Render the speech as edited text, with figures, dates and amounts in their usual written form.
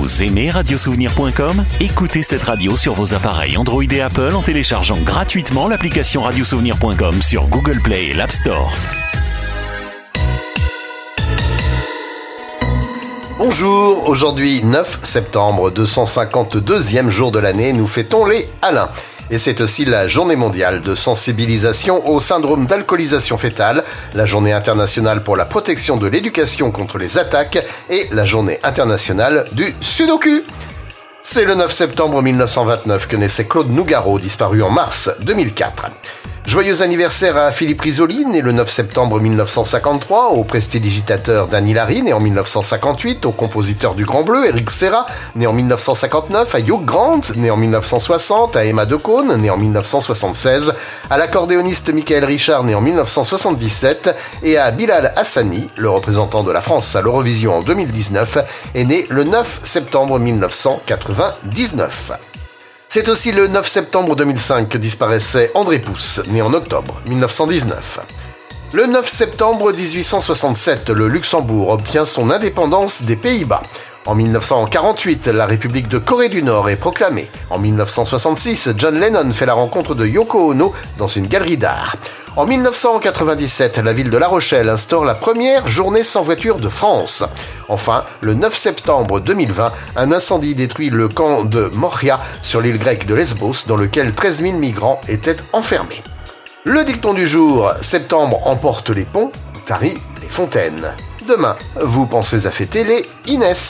Vous aimez radiosouvenir.com ? Écoutez cette radio sur vos appareils Android et Apple en téléchargeant gratuitement l'application radiosouvenir.com sur Google Play et l'App Store. Bonjour, aujourd'hui 9 septembre, 252e jour de l'année, nous fêtons les Alains. Et c'est aussi la journée mondiale de sensibilisation au syndrome d'alcoolisation fœtale, la journée internationale pour la protection de l'éducation contre les attaques et la journée internationale du Sudoku. C'est le 9 septembre 1929 que naissait Claude Nougaro, disparu en mars 2004. Joyeux anniversaire à Philippe Risoli, né le 9 septembre 1953, au prestidigitateur Dany Larry, né en 1958, au compositeur du Grand Bleu, Éric Serra, né en 1959, à Hugh Grant, né en 1960, à Emma Decaune, né en 1976, à l'accordéoniste Michael Richard, né en 1977, et à Bilal Hassani, le représentant de la France à l'Eurovision en 2019, est né le 9 septembre 1999. C'est aussi le 9 septembre 2005 que disparaissait André Pousse, né en octobre 1919. Le 9 septembre 1867, le Luxembourg obtient son indépendance des Pays-Bas. En 1948, la République de Corée du Nord est proclamée. En 1966, John Lennon fait la rencontre de Yoko Ono dans une galerie d'art. En 1997, la ville de La Rochelle instaure la première journée sans voiture de France. Enfin, le 9 septembre 2020, un incendie détruit le camp de Moria sur l'île grecque de Lesbos dans lequel 13 000 migrants étaient enfermés. Le dicton du jour, septembre emporte les ponts, tarit les fontaines. Demain, vous pensez à fêter les Inès.